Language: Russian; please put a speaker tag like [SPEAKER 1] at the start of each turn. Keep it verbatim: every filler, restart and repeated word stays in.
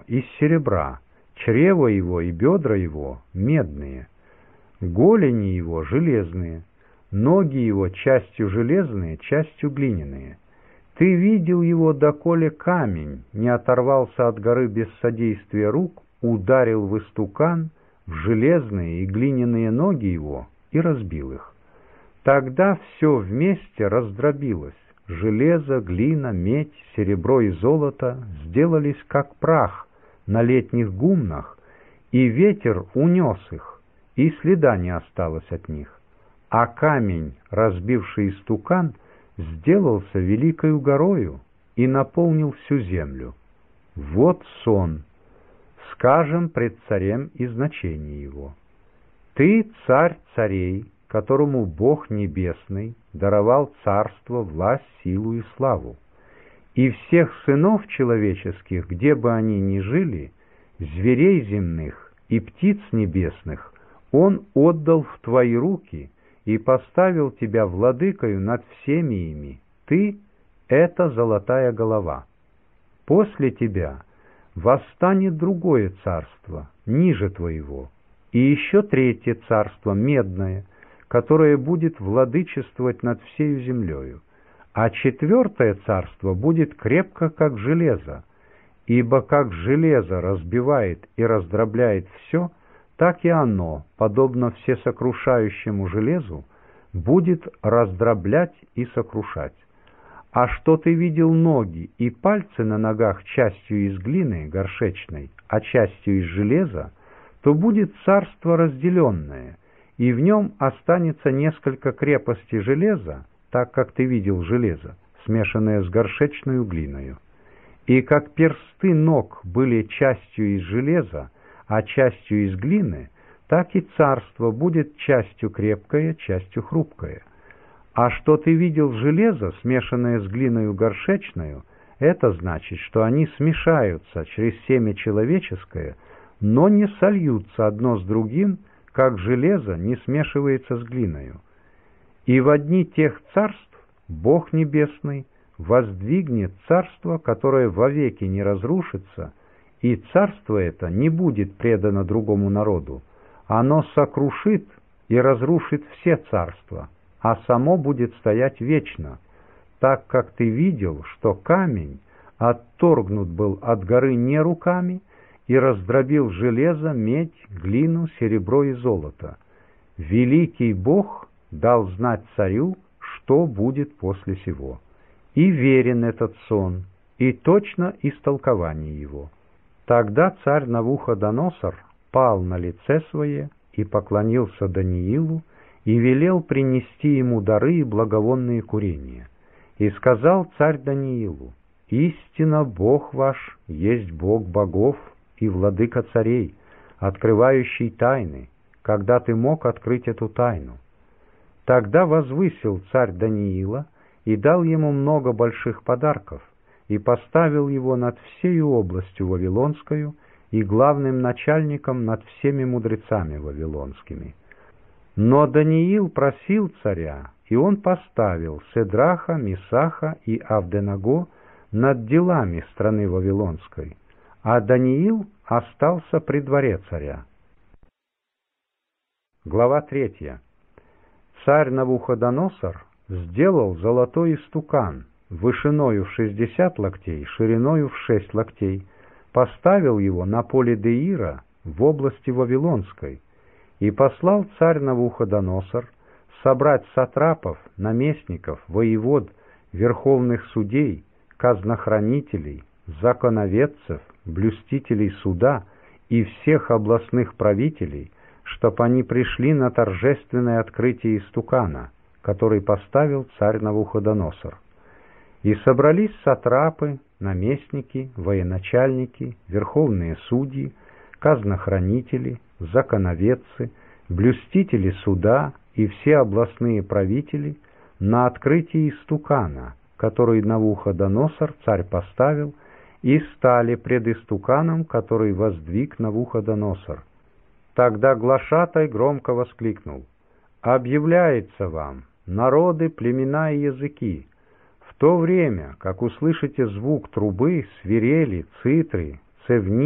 [SPEAKER 1] из серебра, чрево его и бедра его медные, голени его железные, ноги его частью железные, частью глиняные. Ты видел его, доколе камень не оторвался от горы без содействия рук, ударил в истукан, в железные и глиняные ноги его и разбил их. Тогда все вместе раздробилось. Железо, глина, медь, серебро и золото сделались как прах на летних гумнах, и ветер унес их, и следа не осталось от них. А камень, разбивший истукан, сделался великою горою и наполнил всю землю. Вот сон. Скажем пред царем и значение его. Ты царь царей, которому Бог Небесный даровал царство, власть, силу и славу. И всех сынов человеческих, где бы они ни жили, зверей земных и птиц небесных, Он отдал в твои руки и поставил тебя владыкою над всеми ими. Ты — это золотая голова. После тебя восстанет другое царство, ниже твоего, и еще третье царство, медное, которое будет владычествовать над всею землею, а четвертое царство будет крепко, как железо, ибо как железо разбивает и раздробляет все, так и оно, подобно всесокрушающему железу, будет раздроблять и сокрушать. А что ты видел ноги и пальцы на ногах частью из глины горшечной, а частью из железа, то будет царство разделенное, и в нем останется несколько крепостей железа, так как ты видел железо, смешанное с горшечной глиною. И как персты ног были частью из железа, а частью из глины, так и царство будет частью крепкое, частью хрупкое. А что ты видел железо, смешанное с глиною горшечною, это значит, что они смешаются через семя человеческое, но не сольются одно с другим, как железо не смешивается с глиною. И в одни тех царств Бог Небесный воздвигнет царство, которое вовеки не разрушится, и царство это не будет предано другому народу. Оно сокрушит и разрушит все царства, а само будет стоять вечно, так как ты видел, что камень отторгнут был от горы не руками и раздробил железо, медь, глину, серебро и золото. Великий Бог дал знать царю, что будет после сего. И верен этот сон, и точно истолкование его. Тогда царь Навуходоносор пал на лице свое и поклонился Даниилу, и велел принести ему дары и благовонные курения. И сказал царь Даниилу: «Истинно Бог ваш есть Бог богов и владыка царей, открывающий тайны, когда ты мог открыть эту тайну». Тогда возвысил царь Даниила и дал ему много больших подарков, и поставил его над всею областью Вавилонскою и главным начальником над всеми мудрецами вавилонскими. Но Даниил просил царя, и он поставил Седраха, Мисаха и Авденаго над делами страны Вавилонской, а Даниил остался при дворе царя. Глава третья. Царь Навуходоносор сделал золотой истукан, вышиною в шестьдесят локтей, шириною в шесть локтей, поставил его на поле Деира в области Вавилонской, и послал царь Навуходоносор собрать сатрапов, наместников, воевод, верховных судей, казнохранителей, законоведцев, блюстителей суда и всех областных правителей, чтоб они пришли на торжественное открытие истукана, который поставил царь Навуходоносор. И собрались сатрапы, наместники, военачальники, верховные судьи, казнохранители, законоведцы, блюстители суда и все областные правители на открытии истукана, который Навуходоносор царь поставил, и стали пред истуканом, который воздвиг Навуходоносор. Тогда глашатай громко воскликнул: «Объявляется вам, народы, племена и языки, в то время, как услышите звук трубы, свирели, цитры, цевни,